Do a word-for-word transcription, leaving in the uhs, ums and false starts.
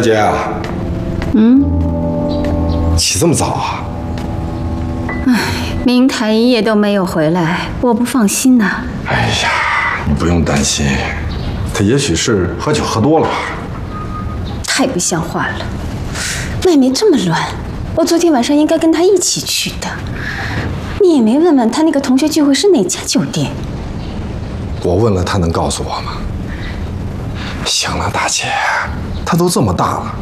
姐啊， 嗯， 起这么早啊？ 唉，明台一夜都没有回来，我不放心呐。 哎呀，你不用担心，他也许是喝酒喝多了。 太不像话了，外面这么乱，我昨天晚上应该跟他一起去的。你也没问问他那个同学聚会是哪家酒店？ 我问了，他能告诉我吗？行了，大姐，他都这么大了，